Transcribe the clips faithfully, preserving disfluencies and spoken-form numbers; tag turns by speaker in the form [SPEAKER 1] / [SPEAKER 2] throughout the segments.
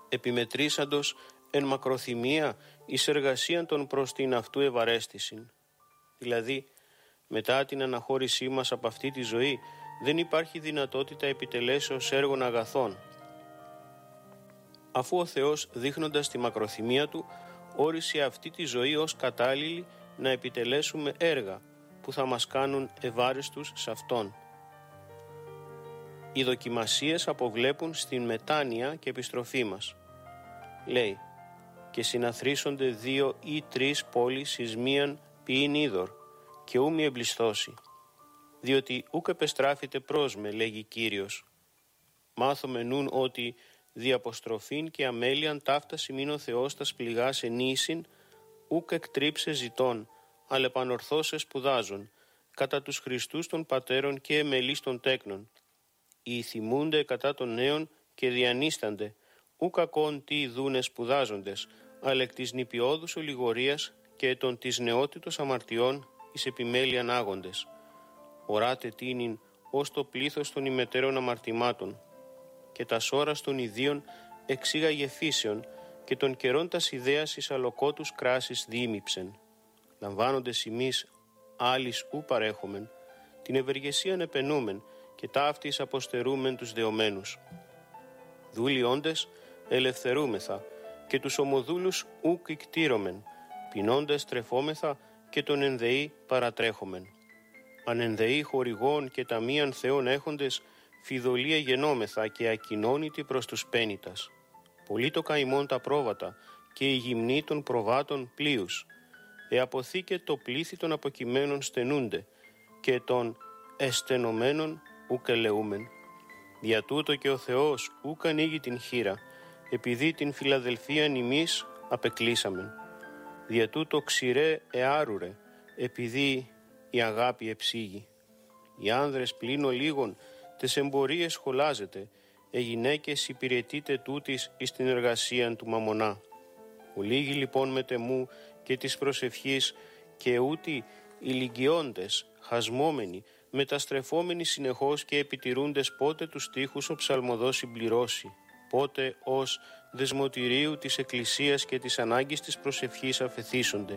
[SPEAKER 1] επιμετρήσαντος εν μακροθυμία εις εργασίαν των προς την αυτού ευαρέστησιν. Δηλαδή, μετά την αναχώρησή μας από αυτή τη ζωή, δεν υπάρχει δυνατότητα επιτελέσεως έργων αγαθών. Αφού ο Θεός, δείχνοντας τη μακροθυμία Του, όρισε αυτή τη ζωή ως κατάλληλη να επιτελέσουμε έργα που θα μας κάνουν ευάριστους σε Αυτόν. Οι δοκιμασίες αποβλέπουν στην μετάνοια και επιστροφή μας. Λέει, και συναθρήσονται δύο ή τρεις πόλεις εις μίαν ποιήν είδωρ, και ου μη εμπλισθώσει. Διότι ούκ επεστράφητε προς με, λέγει Κύριος. Μάθομε νουν ότι δι' αποστροφήν και αμέλειαν ταύταση μην ο Θεός τας πληγάς ενίσιν, ούκ εκτρίψε ζητών, αλλά επανορθώσε σπουδάζων, κατά τους Χριστούς των πατέρων και εμελείς των τέκνων. Οι θυμούνται κατά των νέων και διανίστανται, ου κακόν τι δούνε σπουδάζοντες, αλλά εκ της νηπιώδους ολιγορίας και των της νεότητος αμαρτιών εις επιμέλειαν άγοντες. Οράτε τίνην ως το πλήθος των ημετέρων αμαρτημάτων, και τα σώρας των ιδίων εξήγαγε φύσεων, και των καιρών τας ιδέας εις αλοκότους κράσης διήμιψεν. Λαμβάνοντες ημείς άλλης ου παρέχομεν, την ευεργεσίαν επενούμεν, και ταύτης αποστερούμεν τους δεωμένους. Δούλοι όντες ελευθερούμεθα, και τους ομοδούλους ουκ ικτήρωμεν, πεινώντες τρεφόμεθα, και τον ενδεή παρατρέχομεν. Αν ενδεή χορηγών και ταμείαν Θεών έχοντες, φιδωλία γενόμεθα και ακοινώνητη προς τους πένητας. Πολύ το καημόν τα πρόβατα, και η γυμνή των προβάτων πλοίους. Εαποθήκε το πλήθη των αποκειμένων στενούνται, και των εστενωμένων ουκ ελεούμεν. Δια τούτο και ο Θεός ουκ ανοίγει την χείρα, επειδή την Φιλαδελφίαν ημείς απεκλείσαμεν. Δια τούτο ξηρέ εάρουρε, επειδή η αγάπη εψήγει. Οι άνδρες πλην ολίγων τες εμπορίες σχολάζεται, οι γυναίκες υπηρετείτε τούτης εις την εργασίαν του μαμονά. Ολίγοι λοιπόν μετεμού και της προσευχής, και ούτι οι λυγκιώντες, χασμόμενοι, μεταστρεφόμενοι συνεχώς και επιτηρούντες πότε τους στίχους ο ψαλμοδός συμπληρώσει, πότε ως δεσμοτηρίου της Εκκλησίας και της ανάγκης της προσευχής αφεθίσονται.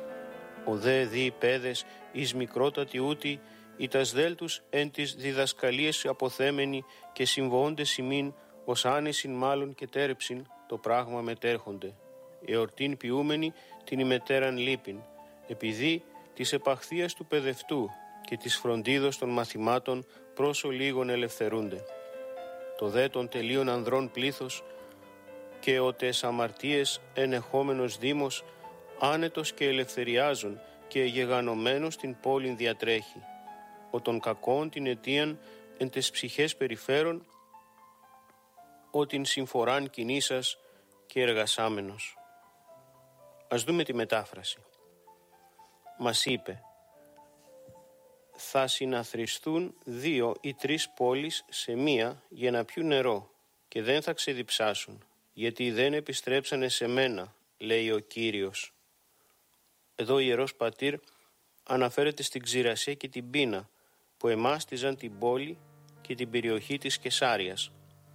[SPEAKER 1] Ο δε δι παιδες εις μικρότατη ούτη, ή τας δέλτους εν της διδασκαλίες αποθέμενοι και συμβοώντες ημίν, ως άνεσιν μάλλον και τέρεψιν, το πράγμα μετέρχονται. Εορτήν ποιούμενοι την ημετέραν λύπην, επειδή της επαχθείας του παιδευτού και της φροντίδος των μαθημάτων πρόσω λίγων ελευθερούνται. Το δε των τελείων ανδρών πλήθος και ο τες αμαρτίες ενεχόμενος δήμος, άνετος και ελευθεριάζων και γεγανωμένος την πόλην διατρέχει. Ο των κακών την αιτίαν εν τες ψυχές περιφέρον, ο την συμφοράν κινήσας και εργασάμενος. Ας δούμε τη μετάφραση. Μας είπε, θα συναθριστούν δύο ή τρεις πόλεις σε μία για να πιούν νερό και δεν θα ξεδιψάσουν, γιατί δεν επιστρέψανε σε μένα, λέει ο Κύριος. Εδώ ο Ιερός Πατήρ αναφέρεται στην ξηρασία και την πείνα που εμάστιζαν την πόλη και την περιοχή της Κεσάριας.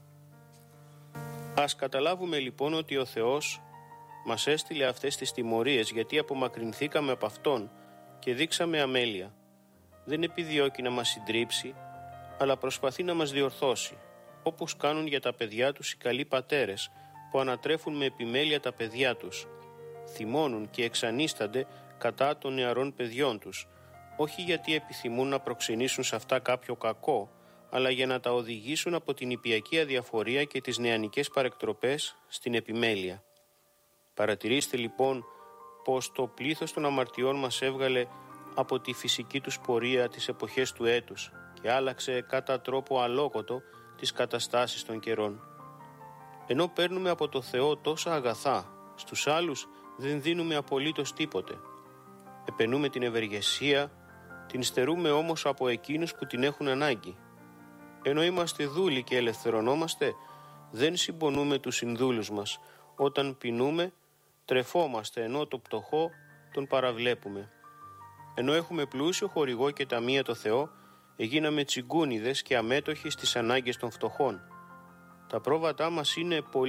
[SPEAKER 1] Ας καταλάβουμε λοιπόν ότι ο Θεός μας έστειλε αυτές τις τιμωρίες γιατί απομακρυνθήκαμε από Αυτόν και δείξαμε αμέλεια. Δεν επιδιώκει να μας συντρίψει, αλλά προσπαθεί να μας διορθώσει, όπως κάνουν για τα παιδιά τους οι καλοί πατέρες που ανατρέφουν με επιμέλεια τα παιδιά τους. Θυμώνουν και εξανίστανται κατά των νεαρών παιδιών τους, όχι γιατί επιθυμούν να προξενήσουν σε αυτά κάποιο κακό, αλλά για να τα οδηγήσουν από την νηπιακή αδιαφορία και τις νεανικές παρεκτροπές στην επιμέλεια. Παρατηρήστε λοιπόν πως το πλήθος των αμαρτιών μας έβγαλε από τη φυσική τους πορεία τις εποχές του έτους και άλλαξε κατά τρόπο αλόκοτο τις καταστάσεις των καιρών. Ενώ παίρνουμε από το Θεό τόσα αγαθά, στους άλλους δεν δίνουμε απολύτως τίποτε. Επενούμε την ευεργεσία, την στερούμε όμως από εκείνους που την έχουν ανάγκη. Ενώ είμαστε δούλοι και ελευθερωνόμαστε, δεν συμπονούμε τους συνδούλους μας. Όταν πεινούμε, τρεφόμαστε, ενώ το πτωχό τον παραβλέπουμε. Ενώ έχουμε πλούσιο χορηγό και ταμεία το Θεό, εγίναμε τσιγκούνιδες και αμέτωχοι στις ανάγκες των φτωχών. Τα πρόβατά μας είναι πολύ